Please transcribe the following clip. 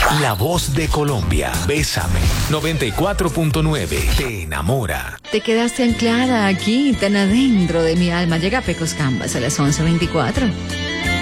La voz de Colombia. Bésame. 94.9. Te enamora. Te quedaste anclada aquí, tan adentro de mi alma. Llega Pecos Canvas a las 11:24.